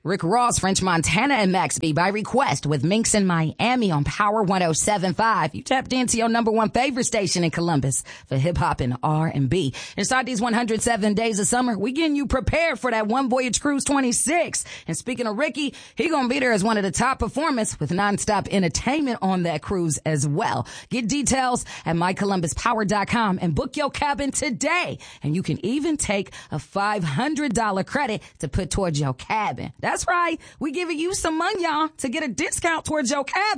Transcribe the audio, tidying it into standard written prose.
Rick Ross, French Montana, and Max B by request with Minx in Miami on Power 107.5. You tapped into your number one favorite station in Columbus for hip hop and R&B. Inside these 107 days of summer, we getting you prepared for that One Voyage Cruise 26. And speaking of Ricky, he gonna be there as one of the top performers with nonstop entertainment on that cruise as well. Get details at mycolumbuspower.com and book your cabin today. And you can even take a $500 credit to put towards your cabin. That's right. We giving you some money, y'all, to get a discount towards your cabin.